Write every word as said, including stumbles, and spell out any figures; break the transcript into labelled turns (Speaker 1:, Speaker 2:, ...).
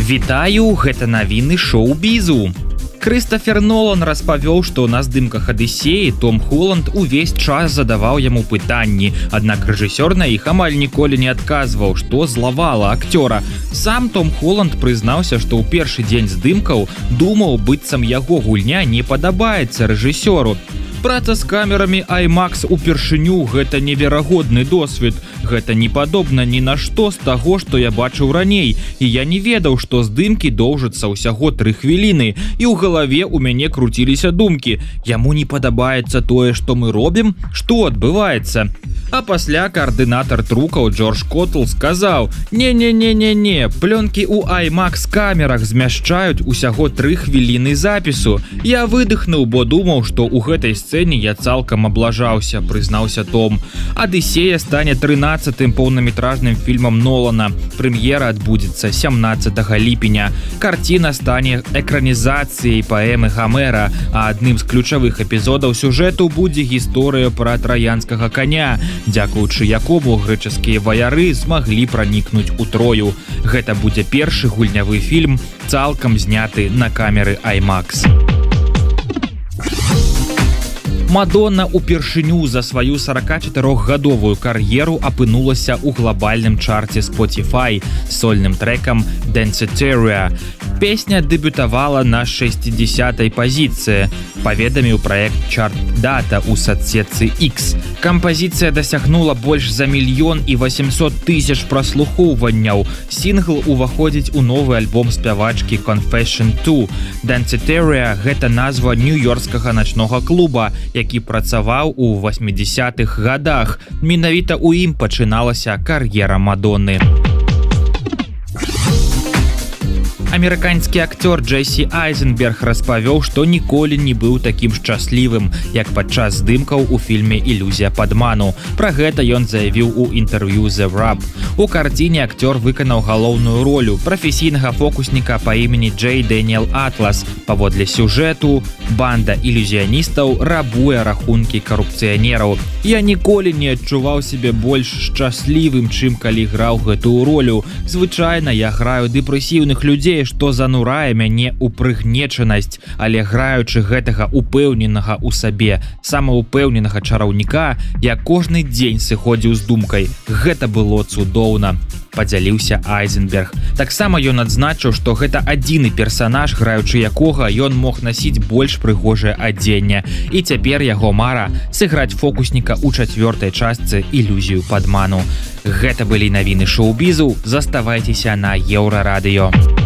Speaker 1: Вітаю, гэта навіны шоу-бізу. Крыстафер Нолан распавёў, што на здымках «Адысеі» Том Холланд увесь час задаваў яму пытанні, аднак рэжысёр на іх амаль ніколі не адказваў, што злавала акцёра. Сам Том Холланд прызнаўся, што ў першы дзень здымкаў думаў, быццам яго гульня не падабаецца рэжысёру. Праца з камерамі IMAX упершыню – гэта неверагодны досвед. Гэта не падобна ні на што з таго, што я бачыў раней. І я не ведаў, што здымкі доўжацца ўсяго тры хвіліны. І ў галаве ў мяне круціліся думкі. Яму не падабаецца тое, што мы робім? Што адбываецца? А пасля каардынатар трукаў Джордж Коттл сказаў: «Не-не-не-не-не, плёнкі ў IMAX камерах змяшчаюць усяго тры хвіліны запісу. Я выдыхнуў, бо думаў, што ў гэтай сцэне я цалкам аблажаўся», прызнаўся Том. «Адысея» стане трынаццатым поўнаметражным фільмам Нолана. Прэм'ера адбудзецца сямнаццатага ліпеня. Карціна стане экранізацыяй паэмы Гамера, а адным з ключавых эпізодаў сюжэту будзе гісторыя пра траянскага каня, дзякуючы якому грэчаскія ваяры змаглі пранікнуць у Трою. Гэта будзе першы гульнявы фільм, цалкам зняты на камеры IMAX. Мадонна упершыню за сваю саракачатырохгадовую кар'еру апынулася ў глобальным чарце Spotify з сольным трэкам «Danceteria». Песня дэбютавала на шэсцідзясятай пазіцыі, паведаміў праект Chart Data ў садсетцы X. Кампазіцыя дасягнула больш за мільён і васемсот тысяч праслухоўванняў. Сінгл уваходзіць у новы альбом спявачкі Confession два. «Danceteria» – гэта назва нью-йоркскага начнога клуба, які працаваў у васьмідзесятых гадах. Менавіта ў ім пачыналася кар'ера Мадонны. Амерыканскі акцёр Джэсі Айзенберг распавёў, што ніколі не быў такім шчаслівым, як падчас здымкаў у фільме «Ілюзія падману». Пра гэта ён заявіў у інтэрв'ю The Wrap. У карціне акцёр выканаў галоўную ролю прафесійнага фокусніка па імені Джэй Дэніел Атлас. Паводле сюжэту, банда ілюзіяністаў рабуе рахункі карупцыянераў. Я ніколі не адчуваў сябе больш шчаслівым, чым калі граў гэтую ролю. Звычайна я граю дэпрэсіўных людзей, што занурае мяне ў прыгнечанасць, але граючы гэтага упэўненага ў сабе, самаўпэўненага чараўніка, я кожны дзень сыходзіў з думкай: гэта было цудоўна, падзяліўся Айзенберг. Таксама ён адзначыў, што гэта адзіны персанаж, граючы якога ён мог насіць больш прыгожае адзенне, і цяпер яго мара сыграць фокусніка ў чацвёртай частцы «Ілюзію падману». Гэта былі навіны шоу-бізу. Заставайцеся на Еўрарадыё.